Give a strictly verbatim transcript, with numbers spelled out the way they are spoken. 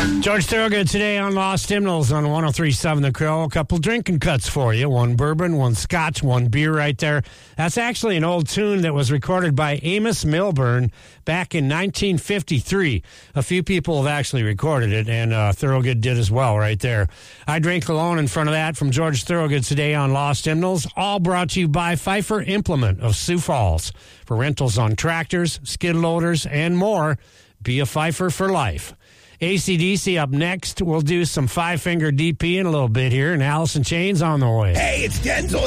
George Thorogood today on Lost Hymnals on one oh three point seven The Crow. A couple drinking cuts for you. One bourbon, one scotch, one beer right there. That's actually an old tune that was recorded by Amos Milburn back in nineteen fifty-three. A few people have actually recorded it, and uh, Thorogood did as well right there. I Drink Alone in front of that from George Thorogood today on Lost Hymnals. All brought to you by Pfeiffer Implement of Sioux Falls. For rentals on tractors, skid loaders, and more, be a Pfeiffer for life. A C D C up next. We'll do some Five Finger D P in a little bit here, and Alice in Chains on the way. Hey, it's Denzel.